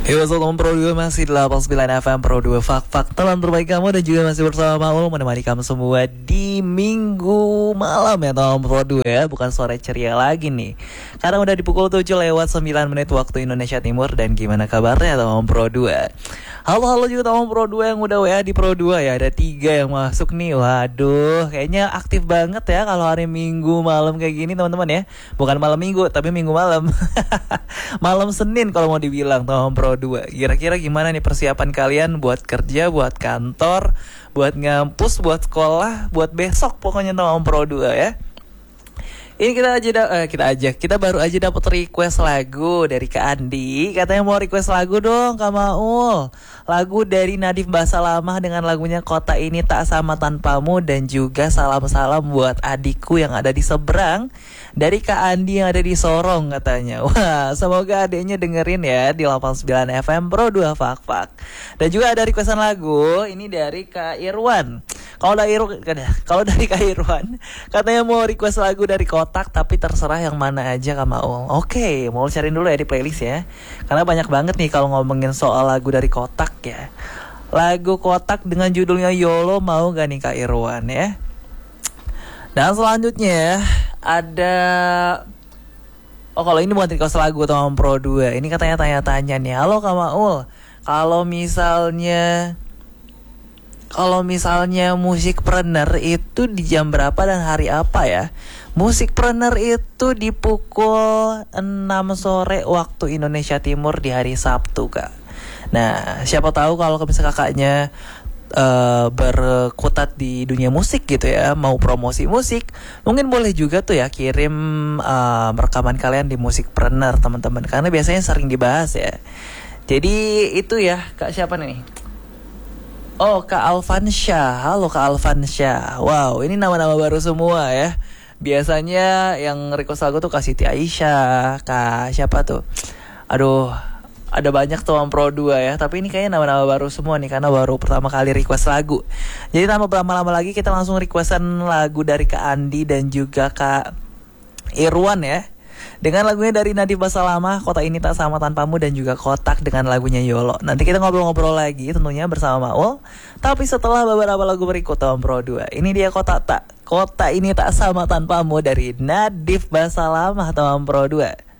Sotom Pro 2 masih 89 FM Pro 2 Fak teman terbaik kamu. Dan juga masih bersama Maul menemani kamu semua di minggu malam ya Tom Pro 2 ya. Bukan sore ceria lagi nih, karena udah di pukul 7 lewat 9 menit waktu Indonesia Timur. Dan gimana kabarnya Tom Pro 2? Halo juga Tom Pro 2 yang udah WA di Pro 2 ya. Ada 3 yang masuk nih. Waduh, kayaknya aktif banget ya kalau hari Minggu malam kayak gini teman-teman ya. Bukan malam Minggu tapi Minggu malam. Malam Senin kalau mau dibilang Tom Pro 2. Kira-kira gimana nih persiapan kalian buat kerja, buat kantor, buat ngampus, buat sekolah, buat besok pokoknya Tom Pro 2 ya. Ini kita baru aja dapat request lagu dari Kak Andi. Katanya mau request lagu dong Kak Maul. Lagu dari Nadif Basalamah dengan lagunya Kota Ini Tak Sama Tanpamu. Dan juga salam-salam buat adikku yang ada di seberang, dari Kak Andi yang ada di Sorong katanya. Wah, semoga adiknya dengerin ya di 89 FM Pro 2 Fak. Dan juga ada requestan lagu ini dari Kak Irwan. Kalau dari Kak Irwan katanya mau request lagu dari Kotak, tapi terserah yang mana aja Kak Maul. Oke, mau cariin dulu ya di playlist ya, karena banyak banget nih kalau ngomongin soal lagu dari Kotak ya. Lagu Kotak dengan judulnya YOLO mau gak nih Kak Irwan ya. Dan selanjutnya ada, kalau ini bukan request lagu Tom Pro 2. Ini katanya tanya-tanya nih. Halo Kak Maul, kalau misalnya Musikpreneur itu di jam berapa dan hari apa ya? Musikpreneur itu di pukul 6 sore waktu Indonesia Timur di hari Sabtu Kak. Nah, siapa tahu kalau misalnya kakaknya berkutat di dunia musik gitu ya, mau promosi musik, mungkin boleh juga tuh ya kirim rekaman kalian di Musikpreneur teman-teman, karena biasanya sering dibahas ya. Jadi itu ya Kak, siapa nih? Oh, Kak Alfansyah. Halo Kak Alfansyah. Wow, ini nama-nama baru semua ya. Biasanya yang request lagu tuh Kak Siti Aisyah, Kak siapa tuh? Aduh, ada banyak tuh Pro 2 ya. Tapi ini kayaknya nama-nama baru semua nih, karena baru pertama kali request lagu. Jadi tanpa berlama-lama lagi, kita langsung requestan lagu dari Kak Andi dan juga Kak Irwan ya, dengan lagunya dari Nadif Basalamah, Kota Ini Tak Sama Tanpamu, dan juga Kotak dengan lagunya YOLO. Nanti kita ngobrol-ngobrol lagi tentunya bersama Maul, tapi setelah beberapa lagu berikut Tom Pro 2. Ini dia Kota Ini Tak Sama Tanpamu dari Nadif Basalamah Tom Pro 2.